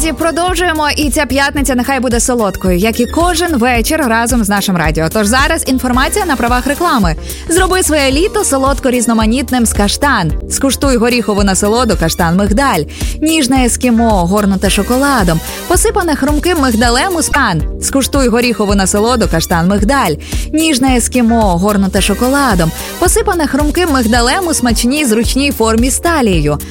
друзі, продовжуємо, і ця п'ятниця нехай буде солодкою, як і кожен вечір разом з нашим радіо. Тож зараз інформація на правах реклами. Зроби своє літо солодко-різноманітним з Каштан. Скуштуй горіхову насолоду Каштан-Мигдаль. Ніжне ескімо, горнуте шоколадом, посипане хрумким мигдалем у спан. Скуштуй горіхову насолоду Каштан-Мигдаль. Ніжне ескімо, горнуте шоколадом, посипане хрумким мигдалем у смачній зручній формі з талією.